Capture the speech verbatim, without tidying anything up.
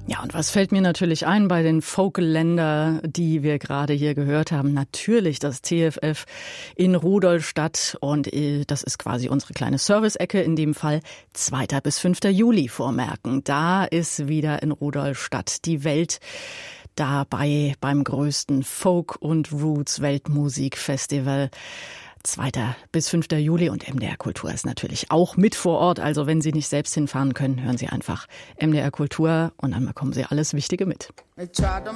Ja, und was fällt mir natürlich ein bei den Folk-Länder, die wir gerade hier gehört haben? Natürlich das T F F in Rudolstadt. Und das ist quasi unsere kleine Service-Ecke, in dem Fall zweiter bis fünfter Juli vormerken. Da ist wieder in Rudolstadt die Welt dabei beim größten Folk- und Roots-Weltmusikfestival. zweiter bis fünfter Juli und M D R Kultur ist natürlich auch mit vor Ort. Also wenn Sie nicht selbst hinfahren können, hören Sie einfach M D R Kultur und dann bekommen Sie alles Wichtige mit.